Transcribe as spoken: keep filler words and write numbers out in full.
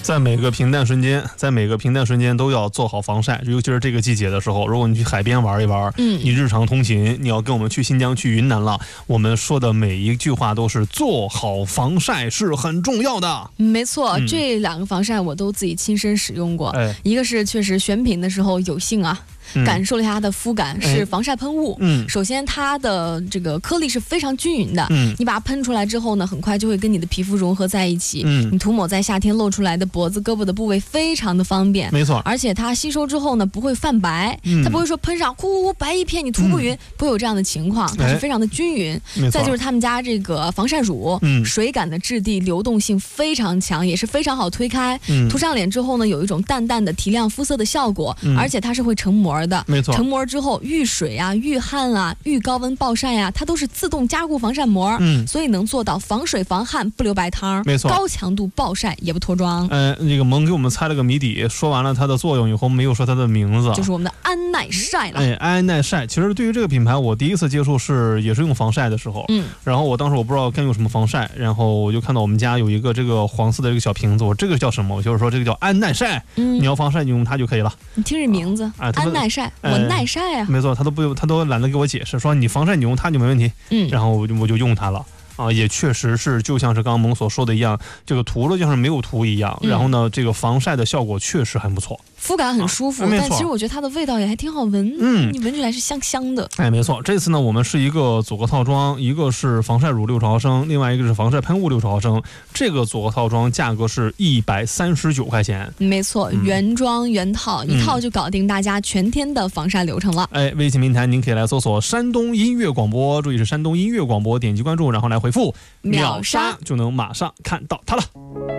在每个平淡瞬间，在每个平淡瞬间都要做好防晒，尤其是这个季节的时候，如果你去海边玩一玩，嗯，你日常通勤，你要跟我们去新疆、去云南了，我们说的每一句话都是做好防晒是很重要的。 没错，嗯、这两个防晒我都自己亲身使用过，哎、一个是确实选品的时候有幸啊。嗯、感受了一下它的肤感，是防晒喷雾。嗯，首先它的这个颗粒是非常均匀的。嗯，你把它喷出来之后呢，很快就会跟你的皮肤融合在一起。嗯，你涂抹在夏天露出来的脖子、胳膊的部位，非常的方便。 没错， 而且它吸收之后呢，不会泛白，嗯、它不会说喷上呼呼白一片，你涂不匀，嗯、不会有这样的情况，它是非常的均匀。哎、再就是他们家这个防晒乳，嗯、水感的质地、流动性非常强，也是非常好推开。嗯，涂上脸之后呢，有一种淡淡的提亮肤色的效果，嗯、而且它是会成膜的。 没错， 成膜之后遇水啊、遇汗啊、遇高温暴晒啊，它都是自动加固防晒膜，嗯，所以能做到防水防汗不留白汤， 没错， 高强度暴晒也不脱妆。 呃，那个萌给我们猜了个谜底，说完了它的作用以后，没有说它的名字， 就是我们的安耐晒了。 哎，安耐晒，其实对于这个品牌，我第一次接触是也是用防晒的时候，嗯，然后我当时我不知道该用什么防晒，然后我就看到我们家有一个这个黄色的这个小瓶子，我这个叫什么？我就是说这个叫安耐晒，嗯，你要防晒你用它就可以了。 你听这名字，啊、安耐晒，我耐晒。啊、 没错，他都不，他都懒得给我解释，说你防晒你用它就没问题。嗯，然后我就我就用它了。啊，也确实是，就像是刚刚萌所说的一样，这个涂了就像没有涂一样。嗯、然后呢，这个防晒的效果确实很不错， 肤感很舒服。啊、但其实我觉得它的味道也还挺好闻，嗯，你闻起来是香香的。 哎，没错，这次呢，我们是一个组合套装，一个是防晒乳六十毫升，另外一个是防晒喷雾六十毫升。这个组合套装价格是一百三十九块钱。 没错，嗯、原装原套，一套就搞定大家全天的防晒流程了。 哎，微信平台您可以来搜索山东音乐广播，注意是山东音乐广播，点击关注，然后来回复秒杀就能马上看到它了。